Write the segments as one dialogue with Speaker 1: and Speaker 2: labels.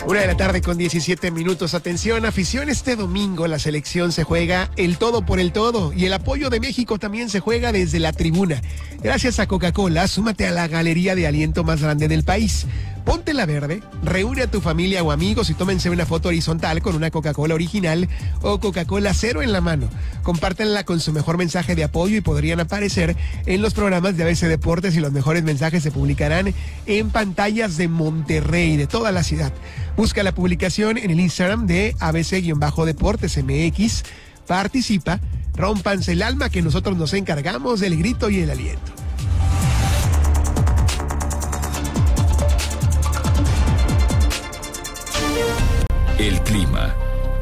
Speaker 1: 1:17 p.m. Atención, afición, este domingo la selección se juega el todo por el todo y el apoyo de México también se juega desde la tribuna. Gracias a Coca-Cola, súmate a la galería de aliento más grande del país. Ponte la verde, reúne a tu familia o amigos y tómense una foto horizontal con una Coca-Cola original o Coca-Cola Cero en la mano. Compártanla con su mejor mensaje de apoyo y podrían aparecer en los programas de ABC Deportes y los mejores mensajes se publicarán en pantallas de Monterrey, de toda la ciudad. Busca la publicación en el Instagram de ABC-Deportes MX. Participa, rómpanse el alma que nosotros nos encargamos del grito y el aliento.
Speaker 2: El clima.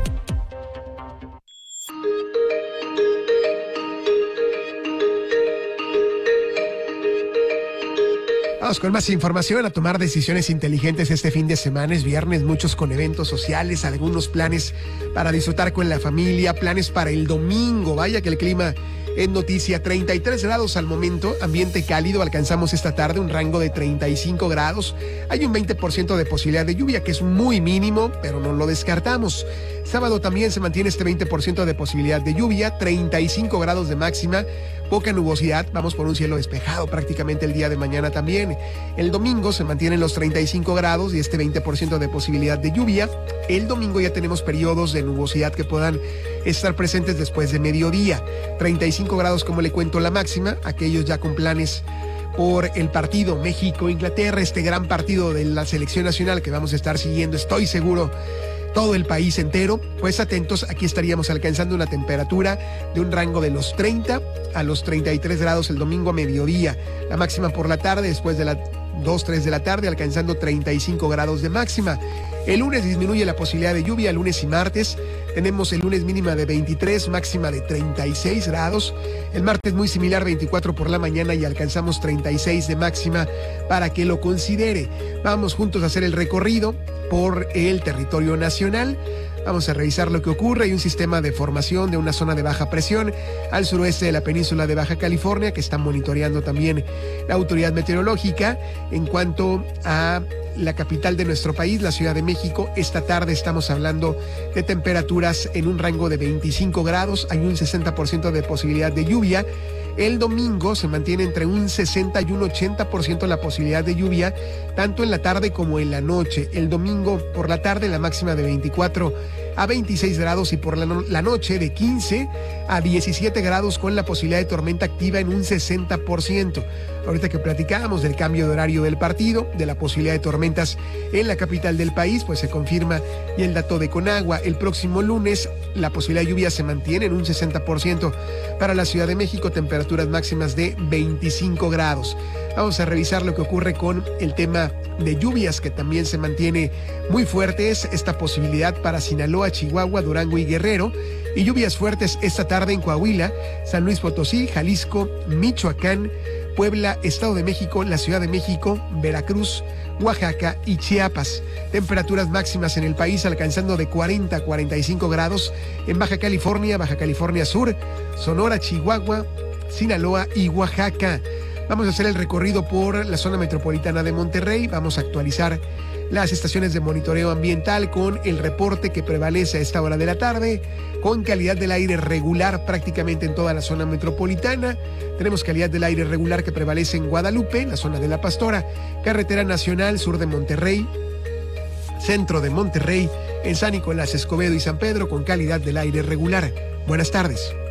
Speaker 1: Vamos con más información, a tomar decisiones inteligentes este fin de semana. Es viernes, muchos con eventos sociales, algunos planes para disfrutar con la familia, planes para el domingo. Vaya que el clima es noticia. 33 grados al momento, ambiente cálido. Alcanzamos esta tarde un rango de 35 grados. Hay un 20% de posibilidad de lluvia, que es muy mínimo, pero no lo descartamos. Sábado también se mantiene este 20% de posibilidad de lluvia, 35 grados de máxima, poca nubosidad, vamos por un cielo despejado prácticamente el día de mañana también. El domingo se mantienen los 35 grados y este 20% de posibilidad de lluvia. El domingo ya tenemos periodos de nubosidad que puedan estar presentes después de mediodía. 35 grados, como le cuento, la máxima, aquellos ya con planes por el partido México-Inglaterra, este gran partido de la selección nacional que vamos a estar siguiendo, estoy seguro, todo el país entero. Pues atentos, aquí estaríamos alcanzando una temperatura de un rango de los 30 a los 33 grados el domingo a mediodía. La máxima por la tarde, después de las 2-3 de la tarde, alcanzando 35 grados de máxima. El lunes disminuye la posibilidad de lluvia, lunes y martes. Tenemos el lunes mínima de 23, máxima de 36 grados. El martes muy similar, 24 por la mañana y alcanzamos 36 de máxima para que lo considere. Vamos juntos a hacer el recorrido por el territorio nacional. Vamos a revisar lo que ocurre. Hay un sistema de formación de una zona de baja presión al suroeste de la península de Baja California que está monitoreando también la autoridad meteorológica. En cuanto a la capital de nuestro país, la Ciudad de México, esta tarde estamos hablando de temperaturas en un rango de 25 grados, hay un 60% de posibilidad de lluvia. El domingo se mantiene entre un 60 y un 80% la posibilidad de lluvia, tanto en la tarde como en la noche. El domingo por la tarde la máxima de 24 a 26 grados y por la noche de 15 a 17 grados con la posibilidad de tormenta activa en un 60%. Ahorita que platicábamos del cambio de horario del partido, de la posibilidad de tormentas en la capital del país, pues se confirma y el dato de Conagua. El próximo lunes la posibilidad de lluvia se mantiene en un 60%. Para la Ciudad de México, temperaturas máximas de 25 grados. Vamos a revisar lo que ocurre con el tema de lluvias, que también se mantiene muy fuertes. Esta posibilidad para Sinaloa, Chihuahua, Durango y Guerrero. Y lluvias fuertes esta tarde en Coahuila, San Luis Potosí, Jalisco, Michoacán, Puebla, Estado de México, la Ciudad de México, Veracruz, Oaxaca y Chiapas. Temperaturas máximas en el país alcanzando de 40 a 45 grados en Baja California Sur, Sonora, Chihuahua, Sinaloa y Oaxaca. Vamos a hacer el recorrido por la zona metropolitana de Monterrey. Vamos a actualizar las estaciones de monitoreo ambiental con el reporte que prevalece a esta hora de la tarde, con calidad del aire regular prácticamente en toda la zona metropolitana. Tenemos calidad del aire regular que prevalece en Guadalupe, en la zona de La Pastora, carretera nacional sur de Monterrey, centro de Monterrey, en San Nicolás, Escobedo y San Pedro, con calidad del aire regular. Buenas tardes.